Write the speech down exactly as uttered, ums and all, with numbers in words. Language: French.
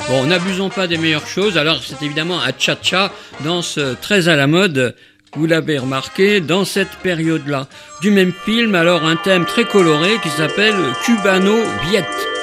Bon, n'abusons pas des meilleures choses. Alors, c'est évidemment un cha-cha, danse très à la mode. Vous l'avez remarqué, dans cette période-là. Du même film, alors un thème très coloré qui s'appelle Cubano Viet.